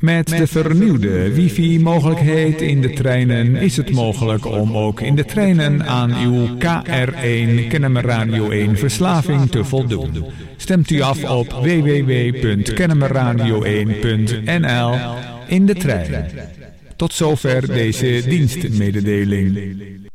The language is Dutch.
Met de vernieuwde wifi-mogelijkheid in de treinen is het mogelijk om ook in de treinen aan uw KR1 Kennemer Radio 1 verslaving te voldoen. Stemt u af op www.kennemerradio1.nl in de trein. Tot zover deze dienstmededeling.